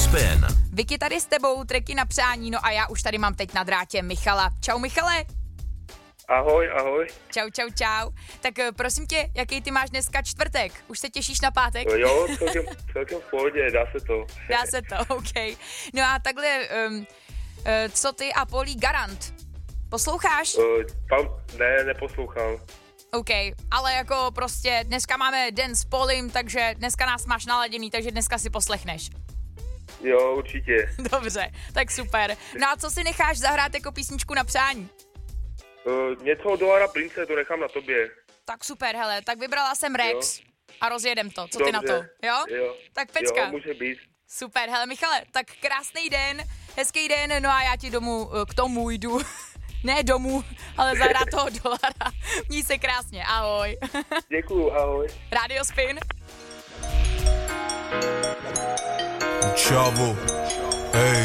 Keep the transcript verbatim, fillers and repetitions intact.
Spin. Vicky tady s tebou, treky na přání, no a já už tady mám teď na drátě Michala. Čau Michale. Ahoj, ahoj. Čau, čau, čau. Tak prosím tě, jaký ty máš dneska čtvrtek? Už se těšíš na pátek? No jo, celkem, celkem v pohodě, dá se to. Dá se to, OK. No a takhle, um, uh, co ty a Polí Garant? Posloucháš? Uh, tam, ne, neposlouchám. OK, ale jako prostě dneska máme den s Polim, takže dneska nás máš naladěný, takže dneska si poslechneš. Jo, určitě. Dobře, tak super. No a co si necháš zahrát jako písničku na přání? Uh, něco od Dolara Prince, to nechám na tobě. Tak super, hele, tak vybrala jsem Rex jo. A rozjedem to. Co Dobře. ty na to? Jo? Jo. Tak pecka. Jo, může být. Super, hele Michale, tak krásný den, hezký den, no a já ti domů, k tomu jdu. Ne domů, ale zahrát toho Dolara. Měj se krásně, ahoj. Děkuju, ahoj. Radio Spin. Čavo. Hej.